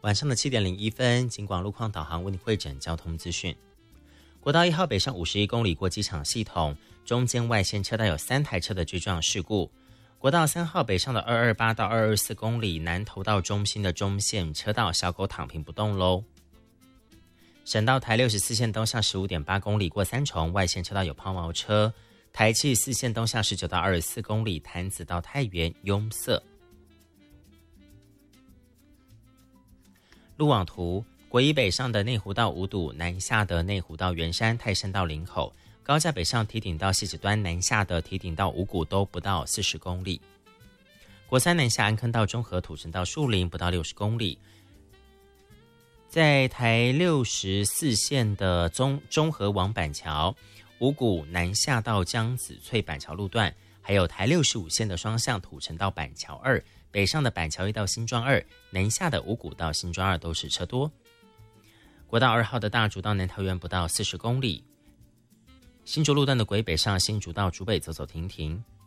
晚上的7点01分，警广路况导航为你汇整交通资讯。国道1号北上51公里过机场系统，中间外线车道有3台车的追撞事故。国道3号北上的228到224公里南投到中心的中线车道，小狗躺平不动喽。省道台64线东向15.8公里过三重，外线车道有抛锚车。台74线东向19到24公里，潭子到太原拥塞。路网图：国一北上的内湖到五堵，南下的内湖到圆山、泰山到林口；高架北上堤顶到汐止端，南下的堤顶到五股都不到40公里。国三南下安坑到中和、土城到树林不到60公里。在台64线的中和往板桥、五股南下到江子翠板桥路段，还有台65线的双向土城到板桥2，北上的板桥1到新庄2，南下的五股到新庄2都是车多。国道2号的大竹到南桃园不到40公里。新竹路段的轨北上新竹到竹北走走停停。